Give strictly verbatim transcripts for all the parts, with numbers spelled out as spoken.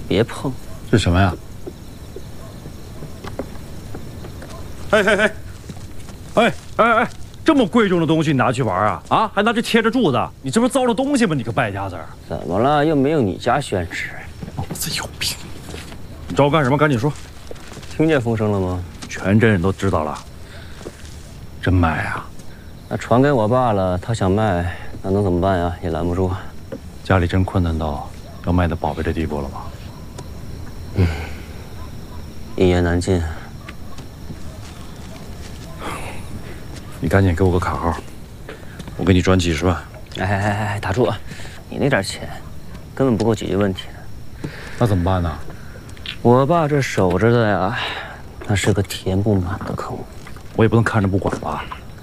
别碰。 这什么呀？哎哎哎，哎哎哎，这么贵重的东西你拿去玩啊？啊，还拿去贴着柱子？你这不是糟了东西吗？你个败家子！ 怎么了？又没有你家宣纸。 脑子有病！你找我干什么？赶紧说！ 听见风声了吗？ 全镇人都知道了。真卖啊？ 那传给我爸了，他想卖，那能怎么办呀？也拦不住。 家里真困难到要卖的宝贝的地步了吗？ 嗯，一言难尽。 你赶紧给我个卡号，我给你转几十万。 哎哎哎哎，打住啊！你那点钱根本不够解决问题的。 那怎么办呢？ 我爸这守着的呀，那是个填不满的坑。 我也不能看着不管吧？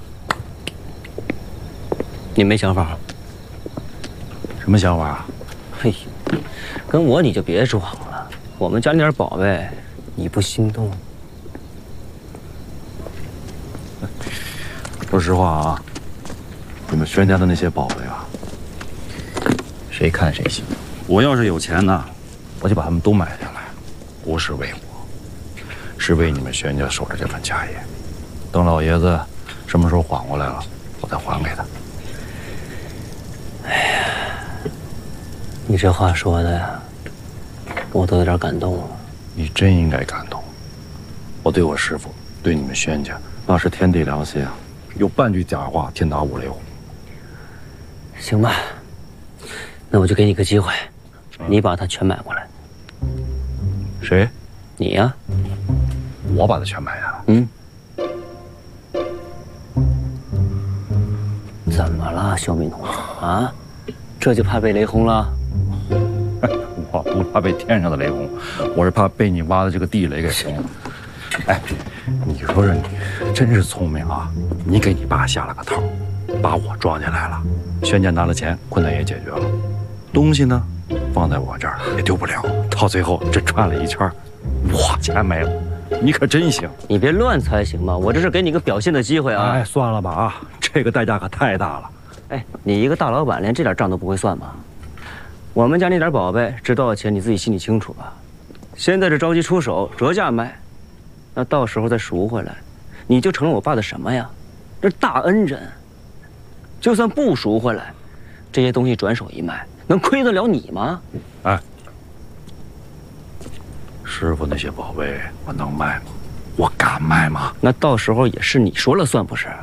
你没想法？ 什么想法啊？ 嘿，跟我你就别装了。我们家那点宝贝，你不心动？ 说实话啊，你们轩家的那些宝贝啊，谁看谁行。我要是有钱呢，我就把他们都买下来，不是为我，是为你们轩家守着这份家业。等老爷子什么时候缓过来了，我再还给他。 哎呀，你这话说的呀，我都有点感动了。 你真应该感动。我对我师父，对你们轩家，那是天地良心啊！有半句假话，天打五雷轰。 行吧，那我就给你个机会，你把它全买过来。 谁？ 你呀。 我把它全买下来。 嗯。怎么了，小敏同志啊？这就怕被雷轰了？ 我不怕被天上的雷轰，我是怕被你挖的这个地雷给轰了。哎，你说说你，真是聪明啊！你给你爸下了个套，把我装进来了，轩家拿了钱，困难也解决了，东西呢放在我这儿也丢不了，到最后这转了一圈，我钱没了，你可真行！ 你别乱猜行吗？我这是给你个表现的机会啊！ 哎，算了吧啊，这个代价可太大了。 哎，你一个大老板连这点账都不会算吗？我们家那点宝贝值多少钱，你自己心里清楚吧。现在这着急出手，折价卖，那到时候再赎回来，你就成了我爸的什么呀？这大恩人。就算不赎回来，这些东西转手一卖，能亏得了你吗？ 哎，师傅那些宝贝我能卖吗？我敢卖吗？ 那到时候也是你说了算，不是？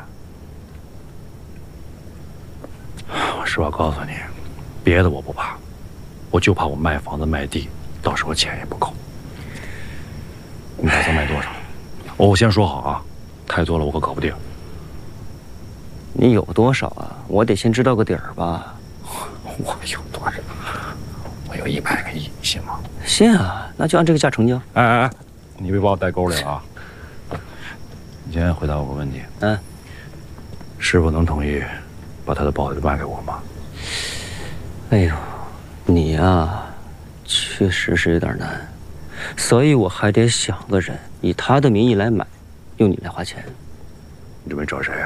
我实话告诉你，别的我不怕，我就怕我卖房子卖地，到时候钱也不够。你打算卖多少？我先说好啊，太多了我可搞不定。 你有多少啊？我得先知道个底儿吧。 我有多少？我有一百个亿，信吗？ 信啊，那就按这个价成交。 哎哎哎，你别把我带沟里了啊！你先回答我个问题。 嗯， 师傅能同意把他的宝贝卖给我吗？ 哎呦，你呀，确实是有点难，所以我还得想个人，以他的名义来买，用你来花钱。 你准备找谁啊？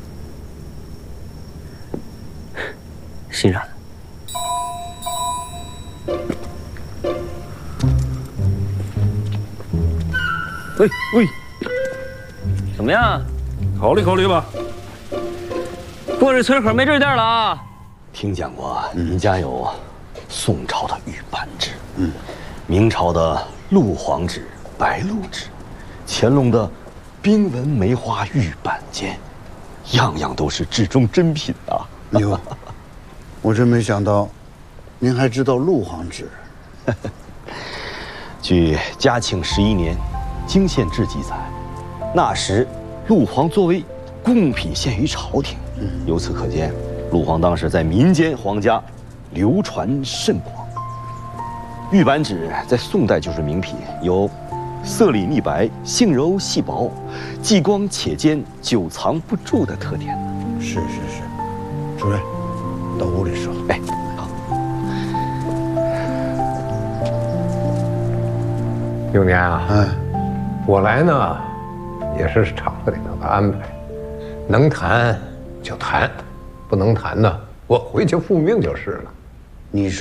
欣然。 喂喂， 怎么样？ 考虑考虑吧。 过这村口没这店了啊！ 听讲过你家有宋朝的玉版纸，嗯，明朝的陆黄纸、白鹿纸，乾隆的冰纹梅花玉版笺，样样都是至中珍品啊！ 哟，我真没想到，您还知道陆黄纸。 据嘉庆十一年经县志记载，那时陆黄作为公务品献于朝廷，嗯，由此可见，陆黄当时在民间皇家流传甚广。玉版纸在宋代就是名品，有色里腻白、性柔细薄、既光且坚、久藏不住的特点。 是是是，主任，到屋里说。 哎，好。 永年啊， 嗯， 我来呢，也是厂子里头的安排，能谈就谈，不能谈呢，我回去复命就是了。 你说。